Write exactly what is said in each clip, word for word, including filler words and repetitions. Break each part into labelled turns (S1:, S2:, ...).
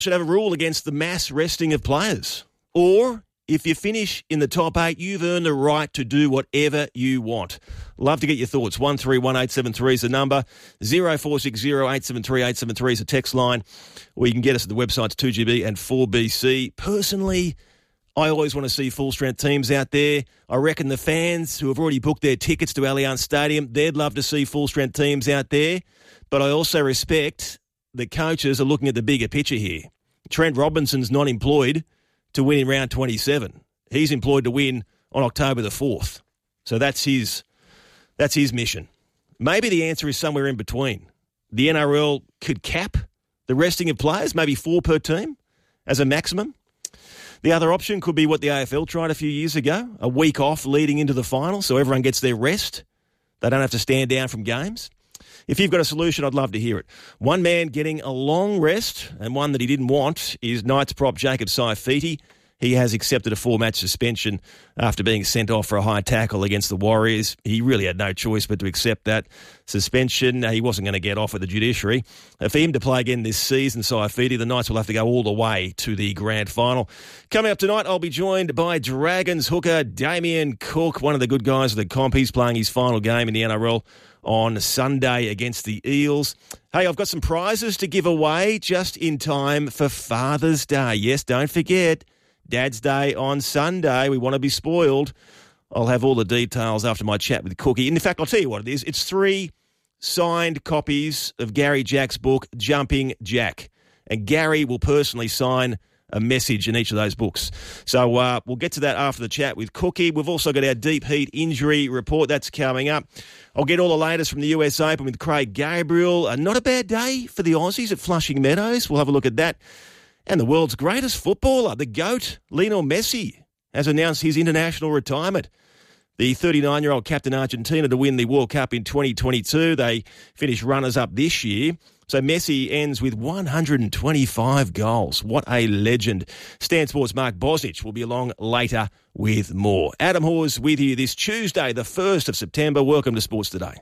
S1: should have a rule against the mass resting of players. Or if you finish in the top eight, you've earned the right to do whatever you want. Love to get your thoughts. one three one eight seven three is the number. zero four six zero eight seven three eight seven three is the text line. Or you can get us at the websites two G B and four B C. Personally, I always want to see full-strength teams out there. I reckon the fans who have already booked their tickets to Allianz Stadium, they'd love to see full-strength teams out there. But I also respect the coaches are looking at the bigger picture here. Trent Robinson's not employed to win in round twenty-seven. He's employed to win on October the fourth. So that's his that's his mission. Maybe the answer is somewhere in between. The N R L could cap the resting of players, maybe four per team as a maximum. The other option could be what the A F L tried a few years ago, a week off leading into the final so everyone gets their rest. They don't have to stand down from games. If you've got a solution, I'd love to hear it. One man getting a long rest, and one that he didn't want, is Knights prop Jacob Saifiti. He has accepted a four-match suspension after being sent off for a high tackle against the Warriors. He really had no choice but to accept that suspension. He wasn't going to get off with the judiciary. For him to play again this season, Saifiti, the Knights will have to go all the way to the grand final. Coming up tonight, I'll be joined by Dragons hooker Damien Cook, one of the good guys of the comp. He's playing his final game in the N R L on Sunday against the Eels. Hey, I've got some prizes to give away just in time for Father's Day. Yes, don't forget, Dad's Day on Sunday. We want to be spoiled. I'll have all the details after my chat with Cookie. And in fact, I'll tell you what it is. It's three signed copies of Gary Jack's book, Jumping Jack. And Gary will personally sign a message in each of those books. So uh, we'll get to that after the chat with Cookie. We've also got our deep heat injury report. That's coming up. I'll get all the latest from the U S Open with Craig Gabriel. Uh, not a bad day for the Aussies at Flushing Meadows. We'll have a look at that. And the world's greatest footballer, the GOAT, Lionel Messi, has announced his international retirement. The thirty-nine-year-old captain Argentina to win the World Cup in twenty twenty-two. They finished runners-up this year. So Messi ends with one hundred twenty-five goals. What a legend. Stan Sports' Mark Bosnich will be along later with more. Adam Hawes with you this Tuesday, the first of September. Welcome to Sports Today.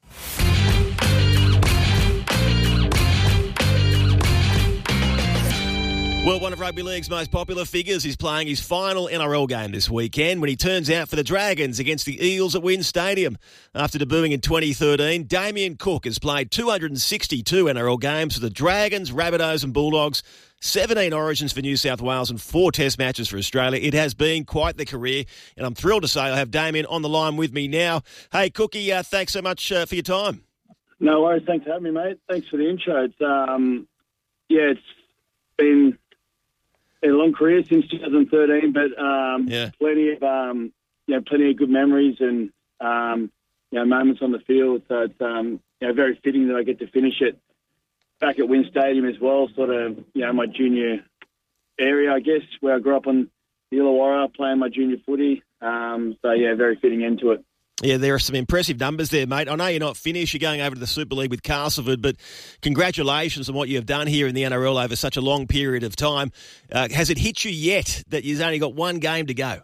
S1: Well, one of rugby league's most popular figures is playing his final N R L game this weekend when he turns out for the Dragons against the Eels at WIN Stadium. After debuting in twenty thirteen, Damien Cook has played two hundred sixty-two N R L games for the Dragons, Rabbitohs and Bulldogs, seventeen Origins for New South Wales and four Test matches for Australia. It has been quite the career, and I'm thrilled to say I have Damien on the line with me now. Hey, Cookie, uh, thanks so much uh, for your time.
S2: No worries. Thanks for having me, mate. Thanks for the intro. It's, um, yeah, it's been a long career since two thousand thirteen, but um,
S1: yeah.
S2: plenty of um, you know, plenty of good memories and um, you know, moments on the field. So it's um, you know, very fitting that I get to finish it back at WIN Stadium as well. Sort of, you know, my junior area, I guess, where I grew up on the Illawarra playing my junior footy. Um, so yeah, very fitting end to it.
S1: Yeah, there are some impressive numbers there, mate. I know you're not finished. You're going over to the Super League with Castleford, but congratulations on what you've done here in the N R L over such a long period of time. Uh, has it hit you yet that you've only got one game to go?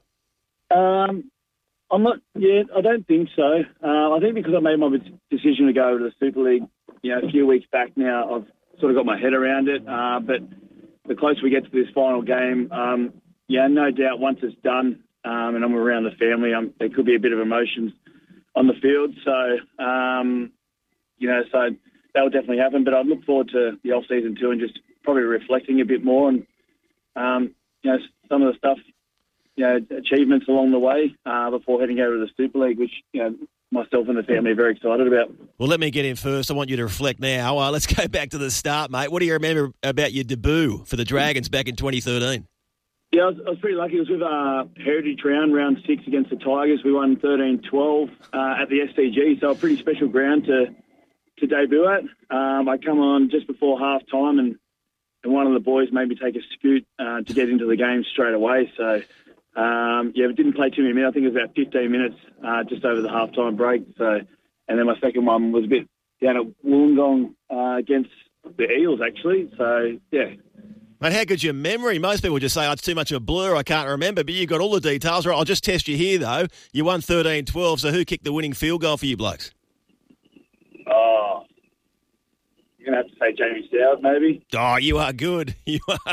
S2: Um, I'm not yet. I don't think so. Uh, I think because I made my decision to go over to the Super League, you know, a few weeks back now, I've sort of got my head around it. Uh, but the closer we get to this final game, um, yeah, no doubt once it's done um, and I'm around the family, um, there could be a bit of emotions on the field. So, um, you know, so that will definitely happen. But I look forward to the off-season too and just probably reflecting a bit more on, um, you know, some of the stuff, you know, achievements along the way uh, before heading over to the Super League, which, you know, myself and the family are very excited about.
S1: Well, let me get in first. I want you to reflect now. Uh, let's go back to the start, mate. What do you remember about your debut for the Dragons back in twenty thirteen?
S2: Yeah, I was, I was pretty lucky. It was with uh, Heritage Round, round six against the Tigers. We won thirteen twelve uh, at the S C G, so a pretty special ground to to debut at. Um, I come on just before half-time, and, and one of the boys made me take a scoot uh, to get into the game straight away. So, um, yeah, we didn't play too many minutes. I think it was about fifteen minutes uh, just over the half-time break. So, and then my second one was a bit down at Wollongong uh, against the Eels, actually. So, yeah.
S1: Mate, how good's your memory? Most people just say, oh, it's too much of a blur, I can't remember, but you got all the details. Right, I'll just test you here, though. You won thirteen twelve, so who kicked the winning field goal for you blokes?
S2: Oh, going to have to say Jamie Soward, maybe.
S1: Oh, you are good. You are